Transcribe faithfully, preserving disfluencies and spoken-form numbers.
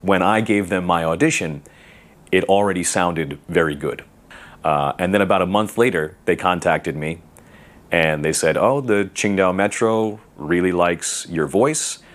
When I gave them my audition, it already sounded very good. Uh, and then about a month later, they contacted me and they said, oh, the Qingdao Metro really likes your voice